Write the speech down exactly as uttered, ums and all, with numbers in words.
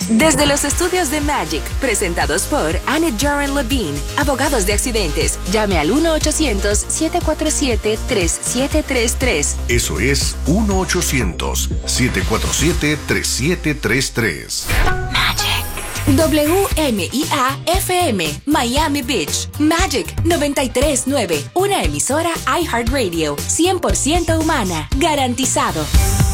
Desde los estudios de Magic, presentados por Annette Jaren Levine, abogados de accidentes, llame al uno ochocientos, siete cuatro siete, tres siete tres tres. Eso es uno ochocientos, siete cuatro siete, tres siete tres tres. Magic. W M I A F M, Miami Beach. Magic noventa y tres punto nueve, una emisora iHeartRadio, cien por ciento humana, garantizado.